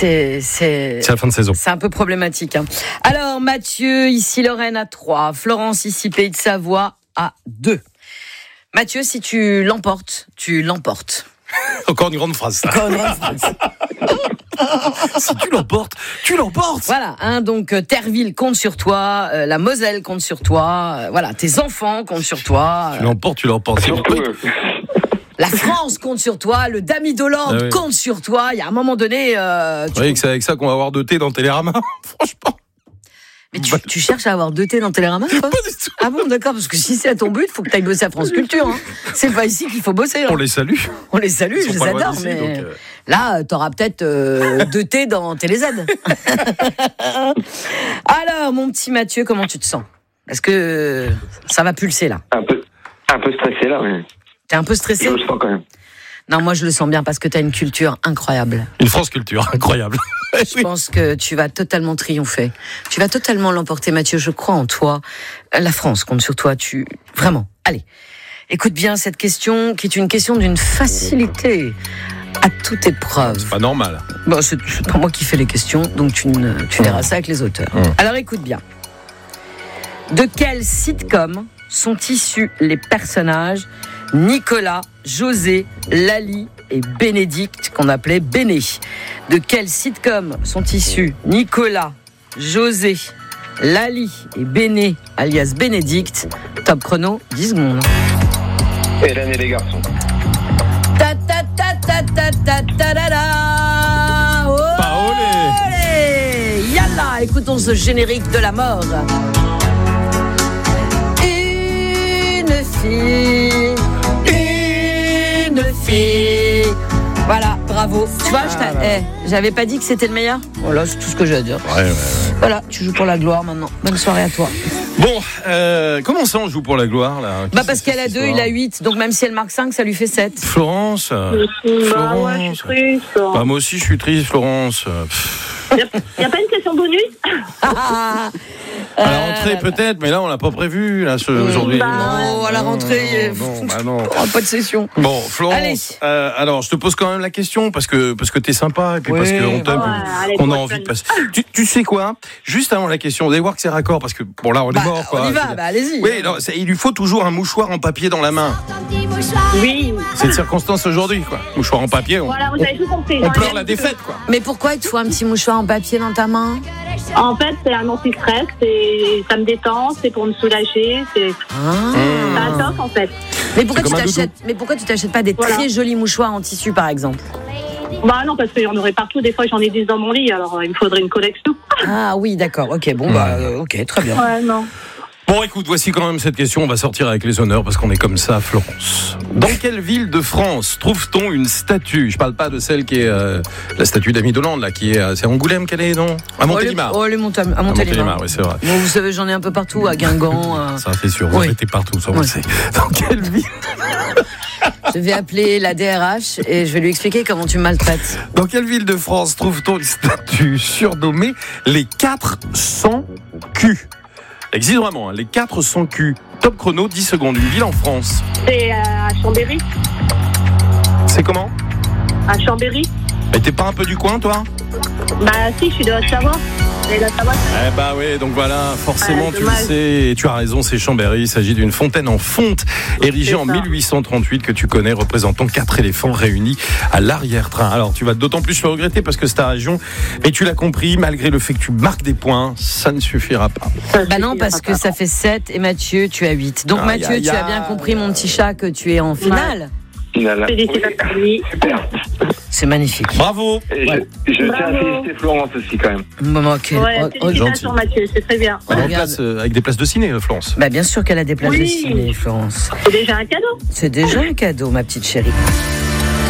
C'est la fin de saison. C'est un peu problématique. Hein. Alors, Mathieu, ici Lorraine à 3. Florence, ici Pays de Savoie à 2. Mathieu, si tu l'emportes, tu l'emportes. Encore une grande phrase, ça. Encore une grande phrase. Si tu l'emportes, tu l'emportes. Voilà, hein, donc Terreville compte sur toi, la Moselle compte sur toi, voilà, tes enfants comptent sur toi. Tu l'emportes, tu l'emportes. La France compte sur toi, le Dami d'Hollande compte sur toi. Il y a un moment donné... Vous voyez que c'est avec ça qu'on va avoir 2 thés dans Télérama. Franchement. Mais tu cherches à avoir 2 thés dans Télérama, toi ? Pas du tout. Ah bon, d'accord, parce que si c'est à ton but, il faut que tu ailles bosser à France Culture. Hein. C'est pas ici qu'il faut bosser. Hein. On les salue. On les salue, je les adore. Mais donc, là, t'auras peut-être 2 thés dans TéléZ. Alors, mon petit Mathieu, comment tu te sens ? Est-ce que ça va pulser, là ? Un peu stressé, là, mais... T'es un peu stressé ? Je le sens quand même. Non, moi je le sens bien parce que t'as une culture incroyable. Une France Culture incroyable. Je pense que tu vas totalement triompher. Tu vas totalement l'emporter, Mathieu. Je crois en toi. La France compte sur toi. Vraiment. Allez, écoute bien cette question qui est une question d'une facilité à toute épreuve. C'est pas normal. Bon, c'est pas moi qui fais les questions, donc tu verras ça avec les auteurs. Alors écoute bien. De quel sitcom sont issus les personnages Nicolas, José, Lali et Bénédicte, qu'on appelait Béné? De quel sitcom sont issus Nicolas, José, Lali et Béné, alias Bénédicte? Top chrono, 10 secondes. Hélène et les garçons. Ta ta ta ta ta ta ta ta ta. Olé. Yalla, écoutons ce générique de la mort. Une fille. Voilà, bravo. Tu vois, j'avais pas dit que c'était le meilleur. Voilà, c'est tout ce que j'ai à dire. Ouais. Voilà, tu joues pour la gloire maintenant. Bonne soirée à toi. Bon, comment ça on joue pour la gloire là ? Parce qu'elle a 2, il a 8. Donc même si elle marque 5, ça lui fait 7. Florence. Ouais, je suis triste. Bah, moi aussi je suis triste, Florence. Y a pas une question bonus ? À la rentrée peut-être, mais là on l'a pas prévu là aujourd'hui. Non, à la rentrée, non. Pas de session. Bon, Florence. Alors je te pose quand même la question parce que t'es sympa et puis parce qu'on t'aime, qu'on a envie de passer. Tu sais quoi ? Juste avant la question, vous allez voir que c'est raccord parce que bon là on est mort quoi. On y va, allez-y. Oui, non, il lui faut toujours un mouchoir en papier dans la main. Oui. C'est une circonstance aujourd'hui quoi. Mouchoir en papier. Voilà, vous avez tout compris. On pleure la défaite quoi. Mais pourquoi il te faut un petit mouchoir en papier dans ta main ? En fait, c'est un anti-stress, ça me détend, c'est pour me soulager, c'est un toc en fait. Mais pourquoi tu t'achètes pas des très jolis mouchoirs en tissu par exemple ? Bah non, parce qu'il y en aurait partout, des fois j'en ai 10 dans mon lit, alors il me faudrait une collection. Ah oui, d'accord, ok, bon ok, très bien. Ouais, non. Bon, écoute, voici quand même cette question. On va sortir avec les honneurs parce qu'on est comme ça, Florence. Dans quelle ville de France trouve-t-on une statue ? Je parle pas de celle qui est la statue d'Ami d'Hollande, là, qui est c'est Angoulême qu'elle est, non ? À Montélimar. À Montélimar, oui, c'est vrai. Bon, vous savez, j'en ai un peu partout, à Guingamp. Ça, c'est sûr. Vous étiez partout, ça, on le sait. Dans quelle ville ? Je vais appeler la DRH et je vais lui expliquer comment tu me maltraites. Dans quelle ville de France trouve-t-on une statue surnommée les 400 culs ? Ça existe vraiment, les 400 culs. Top chrono, 10 secondes. Une ville en France. C'est à Chambéry. C'est comment ? À Chambéry. Et t'es pas un peu du coin, toi ? Bah si, je suis de Haute-Savoie. Eh bah oui, donc voilà, forcément tu le dommage. sais, et tu as raison, c'est Chambéry. Il s'agit d'une fontaine en fonte érigée en 1838 que tu connais, représentant 4 éléphants réunis à l'arrière-train. Alors tu vas d'autant plus le regretter parce que c'est ta région, mais tu l'as compris, malgré le fait que tu marques des points, ça ne suffira pas. Bah non, parce que ça fait 7 et Mathieu, tu as 8. Donc Mathieu, tu as bien compris, mon petit chat, que tu es en finale. C'est magnifique. Bravo. Je tiens à féliciter Florence aussi quand même. Félicitations Mathieu, c'est très bien. Avec des places de ciné, Florence. Bah bien sûr qu'elle a des places de ciné, Florence. C'est déjà un cadeau. C'est déjà un cadeau, ma petite chérie.